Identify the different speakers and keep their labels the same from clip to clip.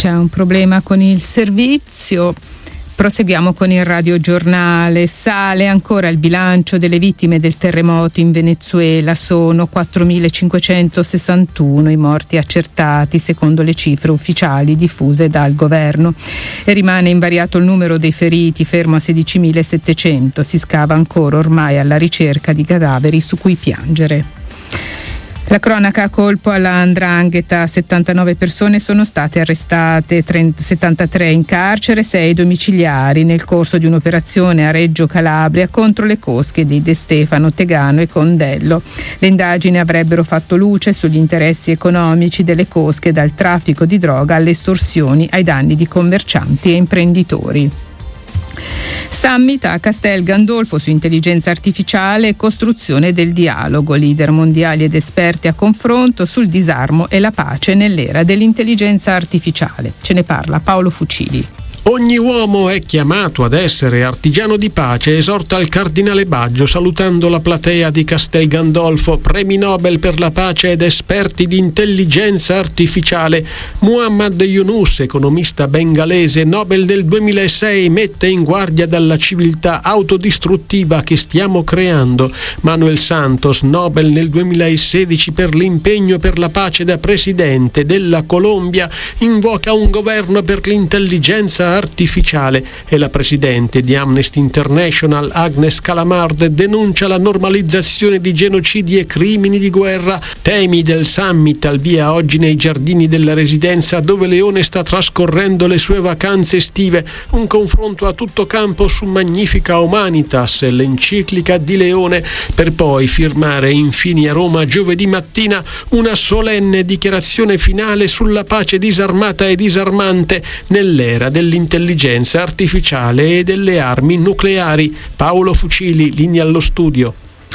Speaker 1: c'è un problema con il servizio. Proseguiamo con il radiogiornale. Sale ancora il bilancio delle vittime del terremoto in Venezuela. Sono 4.561 i morti accertati secondo le cifre ufficiali diffuse dal governo. E rimane invariato il numero dei feriti, fermo a 16.700. Si scava ancora ormai alla ricerca di cadaveri su cui piangere. La cronaca a colpo alla 'ndrangheta, 79 persone sono state arrestate, 73 in carcere, 6 domiciliari nel corso di un'operazione a Reggio Calabria contro le cosche di De Stefano, Tegano e Condello. Le indagini avrebbero fatto luce sugli interessi economici delle cosche, dal traffico di droga alle estorsioni ai danni di commercianti e imprenditori. Summit a Castel Gandolfo su intelligenza artificiale e costruzione del dialogo, leader mondiali ed esperti a confronto sul disarmo e la pace nell'era dell'intelligenza artificiale. Ce ne parla Paolo Fucili.
Speaker 2: Ogni uomo è chiamato ad essere artigiano di pace, esorta il cardinale Baggio salutando la platea di Castel Gandolfo, premi Nobel per la pace ed esperti di intelligenza artificiale. Muhammad Yunus, economista bengalese, Nobel del 2006, mette in guardia dalla civiltà autodistruttiva che stiamo creando. Manuel Santos, Nobel nel 2016 per l'impegno per la pace da presidente della Colombia, invoca un governo per l'intelligenza artificiale e la presidente di Amnesty International Agnes Callamard denuncia la normalizzazione di genocidi e crimini di guerra. Temi del summit al via oggi nei giardini della residenza dove Leone sta trascorrendo le sue vacanze estive, un confronto a tutto campo su Magnifica Humanitas, l'enciclica di Leone, per poi firmare infine a Roma giovedì mattina una solenne dichiarazione finale sulla pace disarmata e disarmante nell'era dell'intelligenza artificiale e delle armi nucleari. Paolo Fucili, linea allo studio.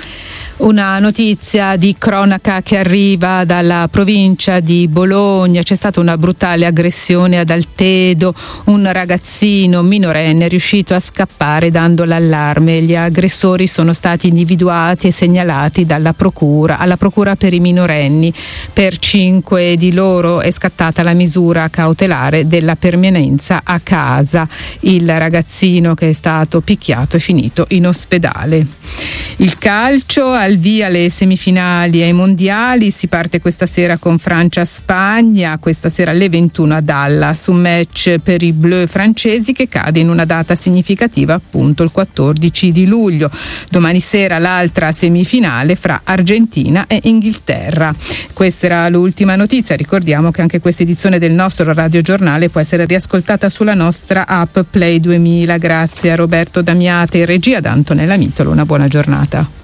Speaker 1: Una notizia di cronaca che arriva dalla provincia di Bologna. C'è stata una brutale aggressione ad Altedo. Un ragazzino minorenne è riuscito a scappare dando l'allarme. Gli aggressori sono stati individuati e segnalati alla procura per i minorenni. Per 5 di loro è scattata la misura cautelare della permanenza a casa. Il ragazzino che è stato picchiato è finito in ospedale. Il calcio, al via le semifinali ai mondiali. Si parte questa sera con Francia-Spagna, questa sera alle 21 a Dallas, un match per i bleu francesi che cade in una data significativa, appunto il 14 di luglio. Domani sera l'altra semifinale fra Argentina e Inghilterra. Questa era l'ultima notizia. Ricordiamo che anche questa edizione del nostro radiogiornale può essere riascoltata sulla nostra app Play 2000. Grazie a Roberto Damiate in regia, da Antonella Mitolo. Una buona giornata.